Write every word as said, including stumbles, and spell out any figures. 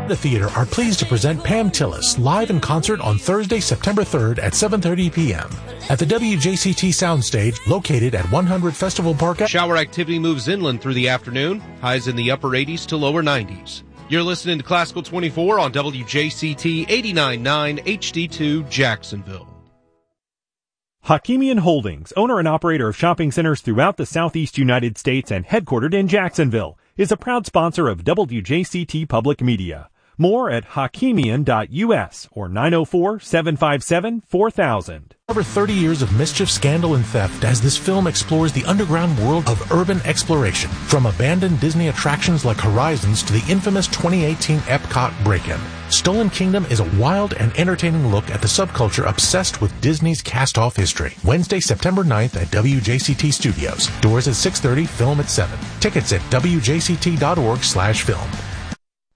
The theater are pleased to present Pam Tillis live in concert on Thursday, September third at seven thirty p.m. at the W J C T Soundstage located at one hundred Festival Park. Shower activity moves inland through the afternoon, highs in the upper eighties to lower nineties. You're listening to Classical twenty-four on W J C T eighty-nine point nine H D two Jacksonville. Hakimian Holdings, owner and operator of shopping centers throughout the southeast United States and headquartered in Jacksonville, is a proud sponsor of W J C T Public Media. More at hakimian dot U S or nine oh four, seven five seven, four thousand. Over thirty years of mischief, scandal, and theft as this film explores the underground world of urban exploration, from abandoned Disney attractions like Horizons to the infamous twenty eighteen Epcot break-in. Stolen Kingdom is a wild and entertaining look at the subculture obsessed with Disney's cast-off history. Wednesday, September ninth at W J C T Studios. Doors at six thirty, film at seven. Tickets at W J C T dot org slash film.